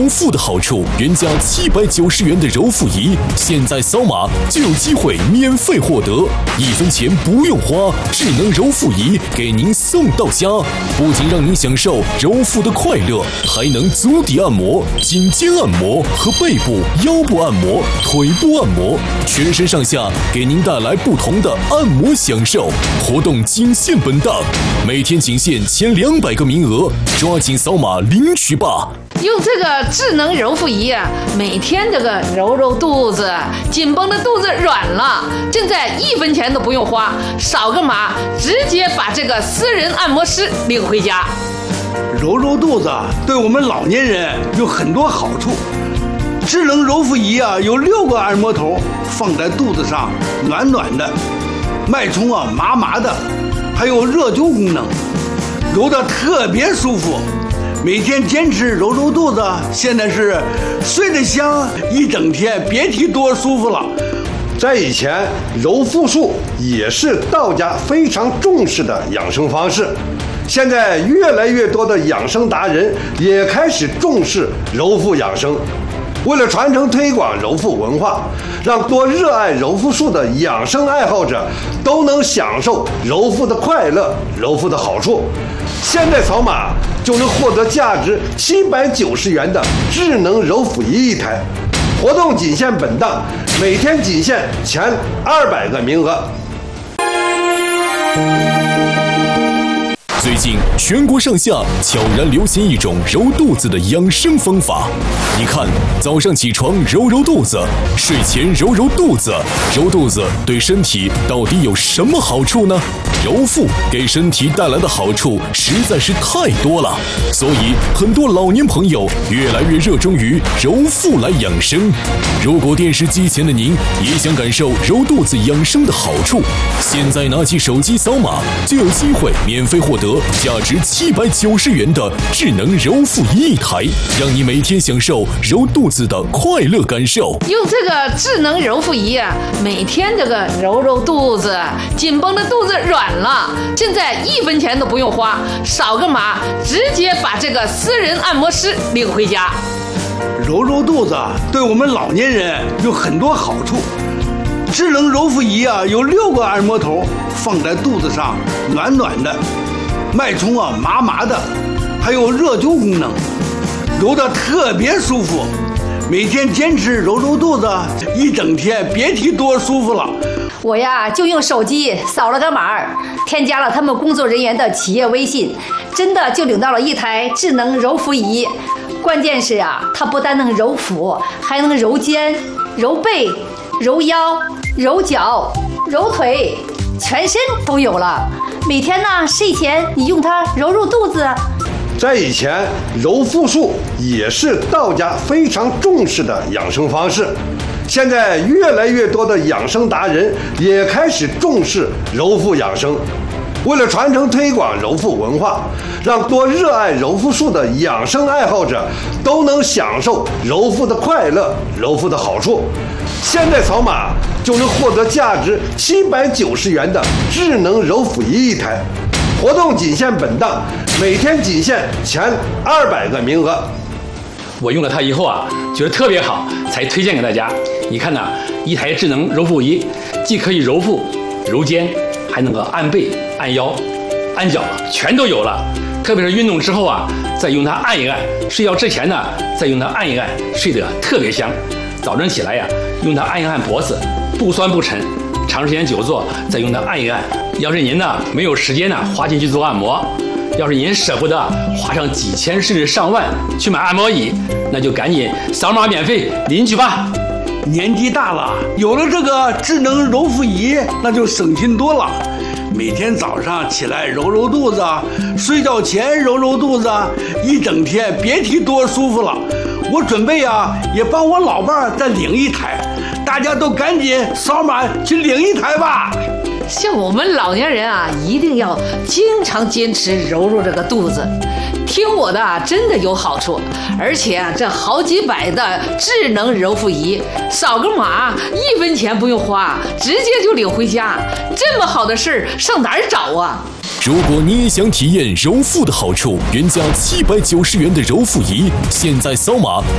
腹的好处，原价790元的揉腹仪，现在扫码就有机会免费获得，1分钱不用花，智能揉腹仪给您送到家，不仅让您享受揉腹的快乐，还能足底按摩、颈肩按摩和背部、腰部按摩、腿部按摩，全身上下给您带来不同的按摩享受。活动仅限本档，每天仅限前200个名额，抓紧扫码领取吧！ 用这个智能揉腹仪啊，每天这个揉揉肚子，紧绷的肚子软了，现在1分钱都不用花，扫个码，直接把这个私人按摩师领回家。 揉揉肚子对我们老年人有很多好处。智能揉腹仪啊，有6个按摩头放在肚子上，暖暖的，脉冲啊麻麻的，还有热灸功能，揉得特别舒服。每天坚持揉揉肚子，现在是睡得香，一整天别提多舒服了。 在以前，揉腹术也是道家非常重视的养生方式。现在越来越多的养生达人也开始重视揉腹养生。为了传承推广揉腹文化，让多热爱揉腹术的养生爱好者都能享受揉腹的快乐、揉腹的好处，现在扫码就能获得价值790元的智能揉腹仪1台。活动仅限本档，每天仅限前200个名额。 最近全国上下悄然流行一种揉肚子的养生方法。你看，早上起床揉揉肚子，睡前揉揉肚子，揉肚子对身体到底有什么好处呢？揉腹给身体带来的好处实在是太多了，所以很多老年朋友越来越热衷于揉腹来养生。如果电视机前的您也想感受揉肚子养生的好处，现在拿起手机扫码就有机会免费获得价值790元的智能揉腹仪1台，让你每天享受揉肚子的快乐感受。 用这个智能揉腹仪啊，每天这个揉揉肚子，紧绷的肚子软了，现在1分钱都不用花，扫个码，直接把这个私人按摩师领回家。 揉揉肚子对我们老年人有很多好处。智能揉腹仪啊，有6个按摩头放在肚子上，暖暖的，脉冲啊麻麻的，还有热灸功能，揉得特别舒服。每天坚持揉揉肚子，一整天别提多舒服了。 我呀就用手机扫了个码，添加了他们工作人员的企业微信，真的就领到了1台智能揉腹仪。关键是啊，它不但能揉腹，还能揉肩、揉背、揉腰、揉脚、揉腿，全身都有了。每天呢，睡前你用它揉揉肚子。 在以前，揉腹术也是道家非常重视的养生方式。现在越来越多的养生达人也开始重视揉腹养生。为了传承推广揉腹文化，让多热爱揉腹术的养生爱好者都能享受揉腹的快乐、揉腹的好处，现在扫码就能获得价值790元的智能揉腹仪1台。活动仅限本档，每天仅限前200个名额。 我用了它以后啊，觉得特别好，才推荐给大家。你看呐，1台智能揉腹仪，既可以揉腹、揉肩，还能够按背、按腰、按脚，全都有了。特别是运动之后啊，再用它按一按；睡觉之前呢，再用它按一按，睡得特别香。早晨起来呀，用它按一按脖子，不酸不沉。长时间久坐，再用它按一按。要是您呢没有时间呢花钱去做按摩，要是您舍不得花上几千甚至上万去买按摩椅，那就赶紧扫码免费领取吧。 年纪大了，有了这个智能揉腹仪，那就省心多了。每天早上起来揉揉肚子，睡觉前揉揉肚子，一整天别提多舒服了。我准备啊，也帮我老伴儿再领1台，大家都赶紧扫码去领1台吧。 像我们老年人啊，一定要经常坚持揉揉这个肚子。听我的啊，真的有好处，而且啊，这好几百的智能揉腹仪，扫个码1分钱不用花，直接就领回家。这么好的事儿上哪儿找啊？ 如果你也想体验揉腹的好处，原价790元的揉腹仪，现在扫码